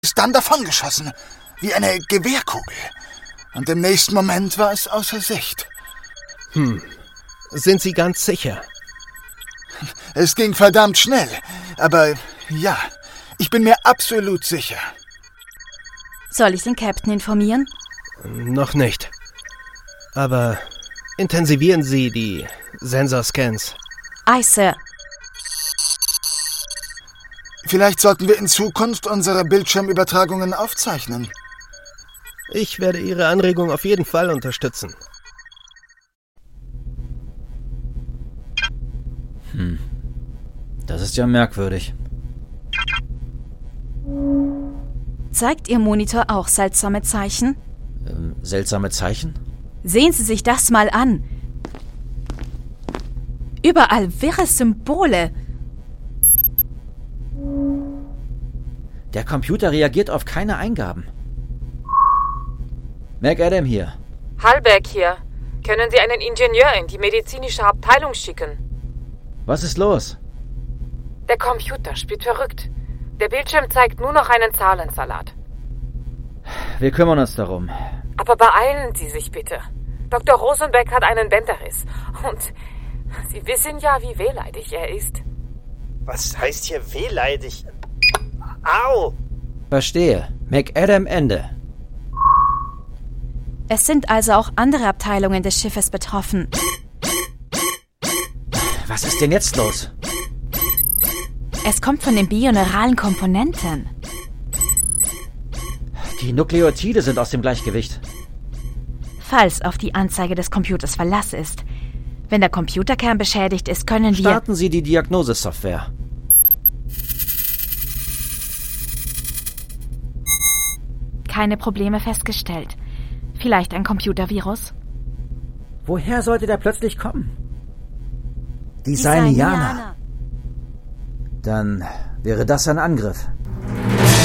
ist dann davongeschossen, wie eine Gewehrkugel. Und im nächsten Moment war es außer Sicht. Sind Sie ganz sicher? Es ging verdammt schnell, aber ja, ich bin mir absolut sicher. Soll ich den Captain informieren? Noch nicht. Aber intensivieren Sie die Sensorscans. Aye, Sir. Vielleicht sollten wir in Zukunft unsere Bildschirmübertragungen aufzeichnen. Ich werde Ihre Anregung auf jeden Fall unterstützen. Das ist ja merkwürdig. Zeigt Ihr Monitor auch seltsame Zeichen? Seltsame Zeichen? Sehen Sie sich das mal an. Überall wirre Symbole. Der Computer reagiert auf keine Eingaben. McAdam hier. Hallberg hier. Können Sie einen Ingenieur in die medizinische Abteilung schicken? Was ist los? Der Computer spielt verrückt. Der Bildschirm zeigt nur noch einen Zahlensalat. Wir kümmern uns darum. Aber beeilen Sie sich bitte. Dr. Rosenbeck hat einen Bänderriss. Und Sie wissen ja, wie wehleidig er ist. Was heißt hier wehleidig? Au! Verstehe. McAdam Ende. Es sind also auch andere Abteilungen des Schiffes betroffen. Was ist denn jetzt los? Es kommt von den bioneuralen Komponenten. Die Nukleotide sind aus dem Gleichgewicht. Falls auf die Anzeige des Computers Verlass ist. Wenn der Computerkern beschädigt ist, können wir... Starten Sie die Diagnosesoftware. Keine Probleme festgestellt. Vielleicht ein Computervirus? Woher sollte der plötzlich kommen? Die Sainianer. Dann wäre das ein Angriff.